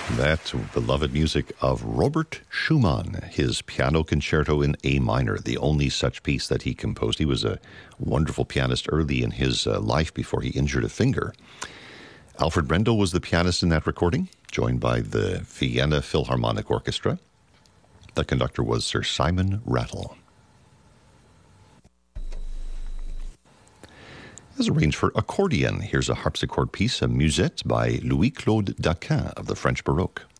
That beloved music of Robert Schumann, his piano concerto in A minor, the only such piece that he composed. He was a wonderful pianist early in his life before he injured a finger. Alfred Brendel was the pianist in that recording, joined by the Vienna Philharmonic Orchestra. The conductor was Sir Simon Rattle. As arranged for accordion, here's a harpsichord piece, a musette by Louis-Claude Daquin of the French Baroque.